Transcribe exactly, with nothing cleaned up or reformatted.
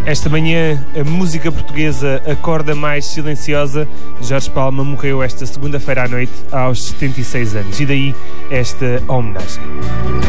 Esta manhã, a música portuguesa acorda mais silenciosa. Jorge Palma morreu esta segunda-feira à noite, aos setenta e seis anos. E daí esta homenagem.